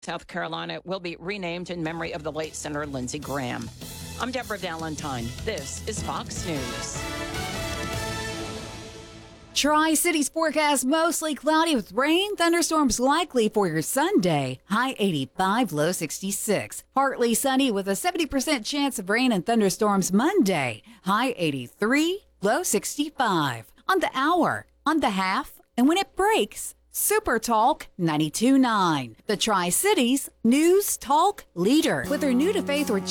South Carolina will be renamed in memory of the late Senator Lindsey Graham. I'm Deborah Valentine. This is Fox News. Tri-Cities forecast mostly cloudy with rain, thunderstorms likely for your Sunday. High 85, low 66. Partly sunny with a 70% chance of rain and thunderstorms Monday. High 83, low 65. On the hour, on the half, and when it breaks, Super Talk 92.9. The Tri-Cities News Talk Leader. With her new to faith